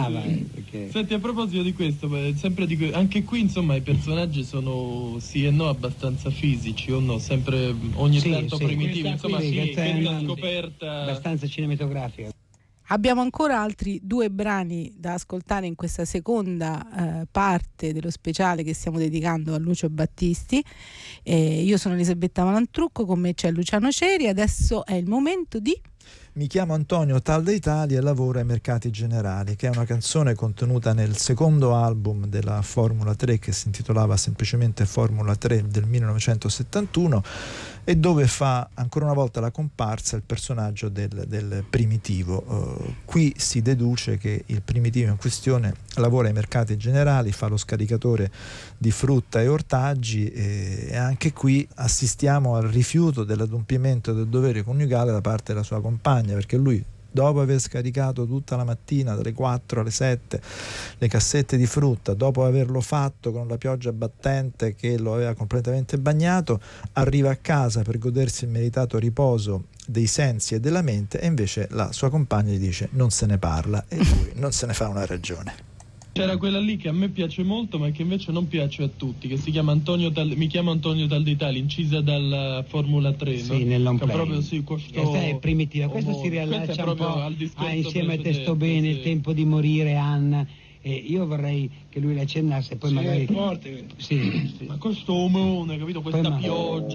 brava. Perché... Senti, a proposito di questo, sempre anche qui insomma i personaggi sono sì e no abbastanza fisici o no? Sempre ogni tanto primitivi, insomma è una scoperta abbastanza cinematografica. Abbiamo ancora altri 2 brani da ascoltare in questa seconda parte dello speciale che stiamo dedicando a Lucio Battisti. Io sono Elisabetta Malantrucco, con me c'è Luciano Ceri. Adesso è il momento di... Mi chiamo Antonio Tal d'Italia e lavoro ai Mercati Generali, che è una canzone contenuta nel secondo album della Formula 3, che si intitolava semplicemente Formula 3 del 1971, e dove fa ancora una volta la comparsa il personaggio del primitivo. Qui si deduce che il primitivo in questione lavora ai Mercati Generali, fa lo scaricatore di frutta e ortaggi, e anche qui assistiamo al rifiuto dell'adempimento del dovere coniugale da parte della sua compagna, perché lui, dopo aver scaricato tutta la mattina dalle 4 alle 7 le cassette di frutta, dopo averlo fatto con la pioggia battente che lo aveva completamente bagnato, arriva a casa per godersi il meritato riposo dei sensi e della mente, e invece la sua compagna gli dice non se ne parla, e lui non se ne fa una ragione. C'era quella lì che a me piace molto ma che invece non piace a tutti, che si chiama Mi chiamo Antonio Tal d'Italia, incisa dalla Formula 3, sì, no? nell'on play. Proprio sì, questo questa è primitiva, questo si riallaccia un po' a Insieme te sto bene, sì. Il tempo di morire, Anna, e io vorrei che lui la accennasse, poi sì, magari è forte. sì. Ma questo omone, capito, questa pioggia.